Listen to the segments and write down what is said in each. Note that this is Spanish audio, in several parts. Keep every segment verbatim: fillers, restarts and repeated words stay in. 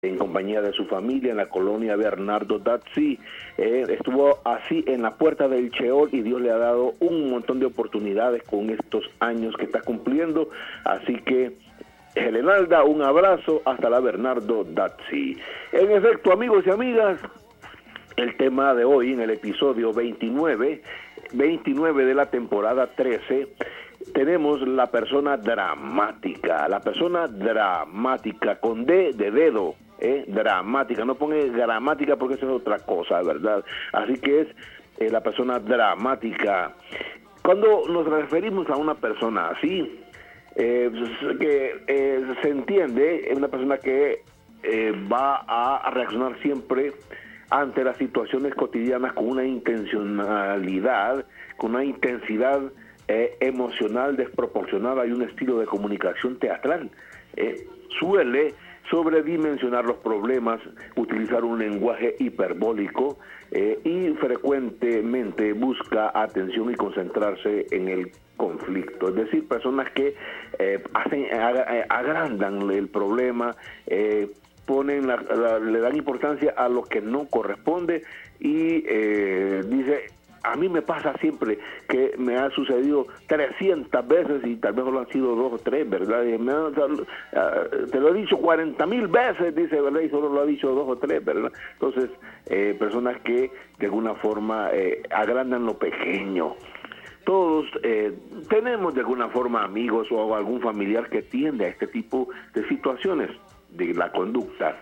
en compañía de su familia en la colonia Bernardo Datzi. Eh, estuvo así en la puerta del Cheol y Dios le ha dado un montón de oportunidades con estos años que está cumpliendo. Así que, Helenalda, un abrazo hasta la Bernardo Datzi. En efecto, amigos y amigas, el tema de hoy en el episodio veintinueve, veintinueve de la temporada trece, tenemos la persona dramática, la persona dramática, con D de dedo, ¿eh? Dramática, no ponga gramática porque eso es otra cosa, ¿verdad? Así que es eh, la persona dramática. Cuando nos referimos a una persona así, eh, que eh, se entiende, es una persona que eh, va a reaccionar siempre ante las situaciones cotidianas con una intencionalidad, con una intensidad eh, emocional desproporcionada y un estilo de comunicación teatral. Eh, suele sobredimensionar los problemas, utilizar un lenguaje hiperbólico eh, y frecuentemente busca atención y concentrarse en el conflicto. Es decir, personas que eh, hacen, ag agrandan el problema, eh, ponen la, la, le dan importancia a lo que no corresponde y eh, dice, a mí me pasa siempre que me ha sucedido trescientas veces y tal vez solo han sido dos o tres, ¿verdad? Y me, uh, te lo he dicho cuarenta mil veces, dice, ¿verdad? Y solo lo ha dicho dos o tres, ¿verdad? Entonces, eh, personas que de alguna forma eh, agrandan lo pequeño. Todos eh, tenemos de alguna forma amigos o algún familiar que tiende a este tipo de situaciones de la conducta.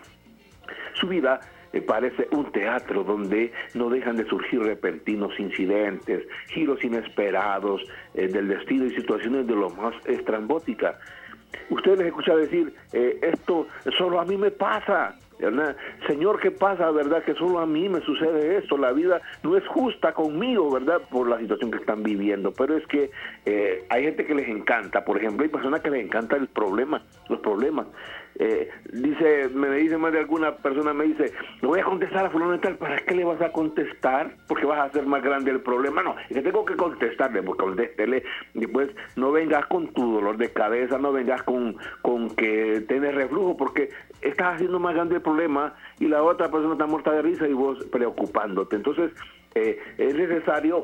Su vida eh, parece un teatro donde no dejan de surgir repentinos incidentes, giros inesperados eh, del destino y situaciones de lo más estrambóticas. Usted les escucha decir, eh, esto solo a mí me pasa, ¿verdad? Señor, ¿qué pasa, verdad? Que solo a mí me sucede esto, la vida no es justa conmigo, ¿verdad? Por la situación que están viviendo, pero es que eh, hay gente que les encanta, por ejemplo, hay personas que les encanta el problema, los problemas. Eh, dice, me dice más de alguna persona, me dice, le voy a contestar a fulano y tal, ¿para qué le vas a contestar? Porque vas a hacer más grande el problema. No, es que tengo que contestarle, porque contéstele, después no vengas con tu dolor de cabeza, no vengas con, con que tienes reflujo, porque estás haciendo más grande el problema y la otra persona está muerta de risa y vos preocupándote. Entonces, eh, es necesario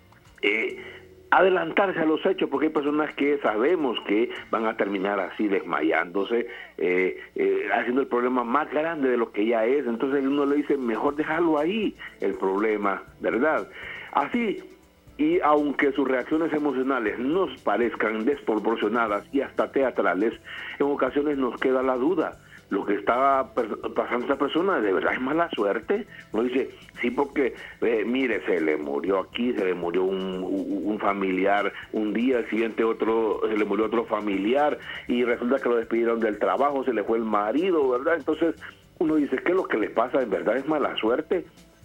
eh, adelantarse a los hechos, porque hay personas que sabemos que van a terminar así desmayándose, eh, eh, haciendo el problema más grande de lo que ya es. Entonces uno le dice, mejor dejarlo ahí, el problema, ¿verdad? Así, y aunque sus reacciones emocionales nos parezcan desproporcionadas y hasta teatrales, en ocasiones nos queda la duda. Lo que está pasando a esta persona, ¿de verdad es mala suerte? Uno dice, sí, porque, eh, mire, se le murió aquí, se le murió un, un familiar un día, el siguiente otro, se le murió otro familiar, y resulta que lo despidieron del trabajo, se le fue el marido, ¿verdad? Entonces, uno dice, ¿qué es lo que le pasa? ¿En verdad es mala suerte?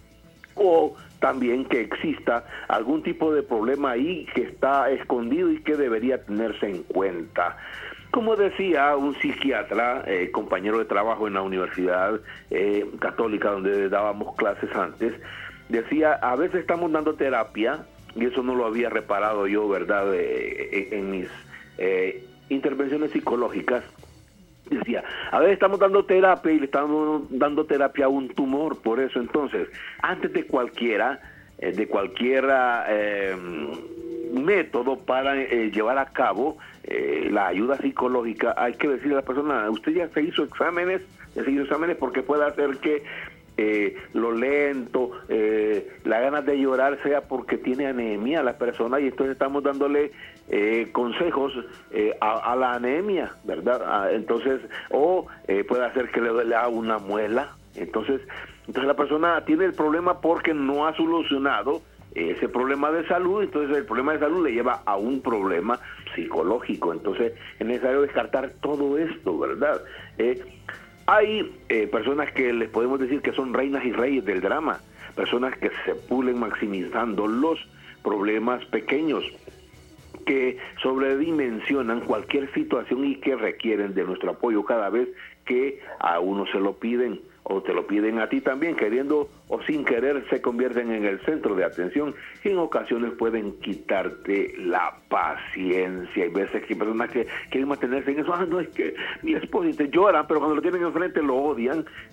O también que exista algún tipo de problema ahí que está escondido y que debería tenerse en cuenta. Como decía un psiquiatra, eh, compañero de trabajo en la Universidad eh, Católica, donde dábamos clases antes, decía, a veces estamos dando terapia, y eso no lo había reparado yo, ¿verdad?, eh, en mis eh, intervenciones psicológicas. Decía, a veces estamos dando terapia y le estamos dando terapia a un tumor. Por eso, entonces, antes de cualquiera, eh, de cualquiera eh, método para eh, llevar a cabo eh, la ayuda psicológica, hay que decirle a la persona, usted ya se hizo exámenes, ya se hizo exámenes porque puede hacer que eh, lo lento, eh, la ganas de llorar sea porque tiene anemia la persona, y entonces estamos dándole eh, consejos eh, a, a la anemia, ¿verdad? Ah, entonces, o eh, puede hacer que le duele una muela. Entonces, entonces la persona tiene el problema porque no ha solucionado ese problema de salud, entonces el problema de salud le lleva a un problema psicológico. Entonces es necesario descartar todo esto, ¿verdad? Eh, hay eh, personas que les podemos decir que son reinas y reyes del drama, personas que se pulen maximizando los problemas pequeños, que sobredimensionan cualquier situación y que requieren de nuestro apoyo cada vez que a uno se lo piden o te lo piden a ti también, queriendo o sin querer se convierten en el centro de atención y en ocasiones pueden quitarte la paciencia. Hay veces que hay personas que quieren mantenerse en eso, ah, no, es que mi esposo, y te lloran, pero cuando lo tienen enfrente lo odian.